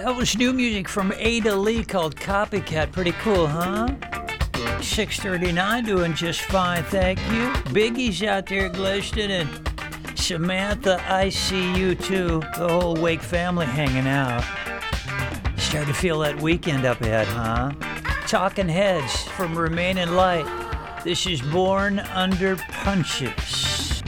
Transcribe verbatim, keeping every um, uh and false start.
That was new music from Ada Lee called Copycat. Pretty cool, huh? six thirty-nine, doing just fine, thank you. Biggie's out there glistening, and Samantha, I see you too. The whole Wake family hanging out. Starting to feel that weekend up ahead, huh? Talking Heads from Remain in Light. This is Born Under Punches.